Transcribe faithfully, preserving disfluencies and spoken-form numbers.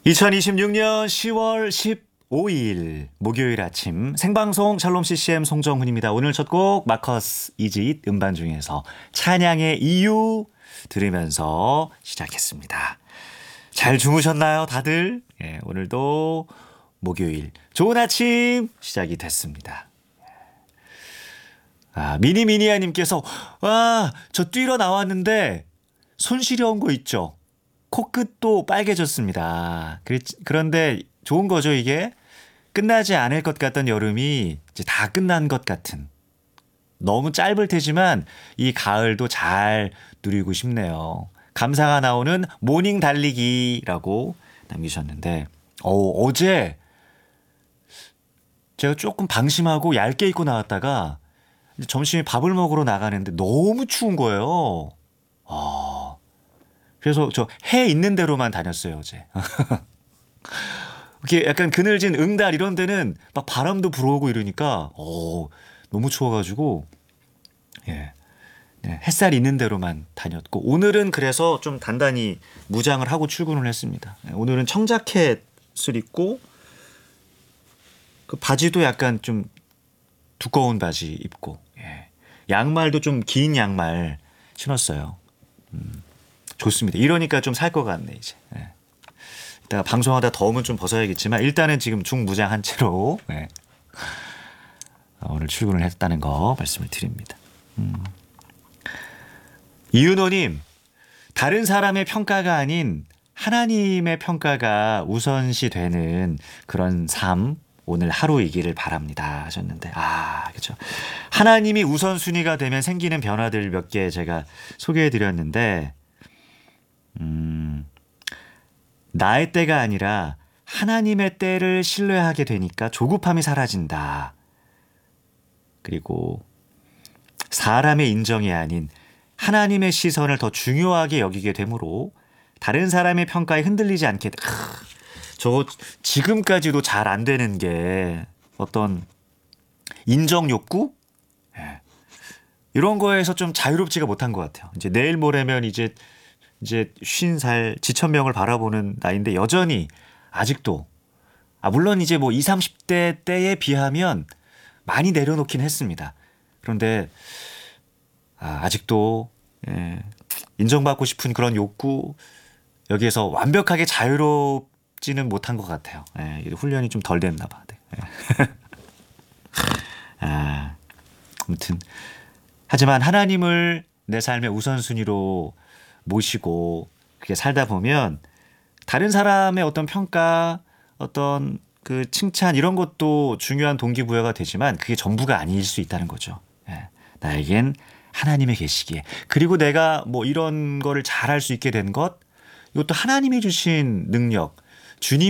이천이십육 년 시월 십오일 목요일 아침 생방송 샬롬 씨씨엠 송정훈입니다. 오늘 첫 곡 마커스 이지잇 음반 중에서 찬양의 이유 들으면서 시작했습니다. 잘 주무셨나요 다들? 예, 오늘도 목요일 좋은 아침 시작이 됐습니다. 아, 미니미니아님께서 와, 저 뛰러 나왔는데 손 시려운 거 있죠? 코끝도 빨개졌습니다. 그런데 좋은 거죠, 이게. 끝나지 않을 것 같던 여름이 이제 다 끝난 것 같은. 너무 짧을 테지만 이 가을도 잘 누리고 싶네요. 감사가 나오는 모닝 달리기라고 남기셨는데, 어, 어제 제가 조금 방심하고 얇게 입고 나왔다가 점심에 밥을 먹으러 나가는데 너무 추운 거예요. 아. 그래서 저 해 있는 데로만 다녔어요, 어제. 이렇게 약간 그늘진 응달 이런 데는 막 바람도 불어오고 이러니까, 오, 너무 추워가지고, 예. 네, 햇살 있는 데로만 다녔고, 오늘은 그래서 좀 단단히 무장을 하고 출근을 했습니다. 오늘은 청자켓을 입고, 그 바지도 약간 좀 두꺼운 바지 입고, 예. 양말도 좀 긴 양말 신었어요. 음. 좋습니다. 이러니까 좀 살 것 같네 이제. 예. 이따가 방송하다 더우면 좀 벗어야겠지만 일단은 지금 중무장한 채로 예. 오늘 출근을 했다는 거 말씀을 드립니다. 음. 이윤호님, 다른 사람의 평가가 아닌 하나님의 평가가 우선시 되는 그런 삶 오늘 하루이기를 바랍니다 하셨는데, 아, 그렇죠. 하나님이 우선순위가 되면 생기는 변화들 몇 개 제가 소개해드렸는데. 음, 나의 때가 아니라 하나님의 때를 신뢰하게 되니까 조급함이 사라진다. 그리고 사람의 인정이 아닌 하나님의 시선을 더 중요하게 여기게 되므로 다른 사람의 평가에 흔들리지 않게. 크, 저거 지금까지도 잘 안 되는 게 어떤 인정 욕구? 예. 이런 거에서 좀 자유롭지가 못한 것 같아요. 이제 내일 모레면 이제 이제 쉰 살 지천명을 바라보는 나이인데 여전히 아직도, 아 물론 이제 뭐 이십, 삼십 대 때에 비하면 많이 내려놓긴 했습니다. 그런데 아, 아직도 예, 인정받고 싶은 그런 욕구, 여기에서 완벽하게 자유롭지는 못한 것 같아요. 예, 훈련이 좀 덜 됐나 봐. 네. 아, 아무튼 하지만 하나님을 내 삶의 우선순위로 모시고 그렇게 살다 보면 다른 사람의 어떤 평가, 어떤 그 칭찬 이런 것도 중요한 동기부여가 되지만 그게 전부가 아닐 수 있다는 거죠. 예. 나에겐 하나님의 계시기에, 그리고 내가 뭐 이런 거를 잘할 수 있게 된 것, 이것도 하나님이 주신 능력, 주님